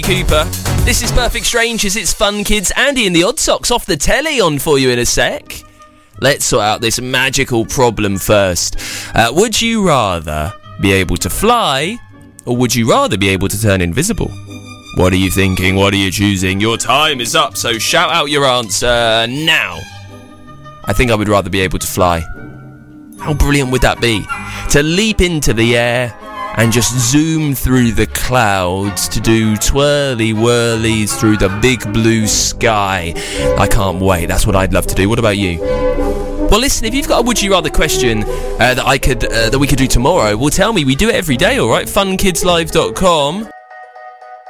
Cooper. This is Perfect Strangers, it's Fun Kids, Andy and the Odd Socks off the telly on for you in a sec. Let's sort out this magical problem first. Would you rather be able to fly, or would you rather be able to turn invisible? What are you thinking? What are you choosing? Your time is up, so shout out your answer now. I think I would rather be able to fly. How brilliant would that be? To leap into the air and just zoom through the clouds to do twirly whirlies through the big blue sky. I can't wait. That's what I'd love to do. What about you? Well, listen, if you've got a would you rather question that we could do tomorrow, well, tell me. We do it every day, all right? funkidslive.com.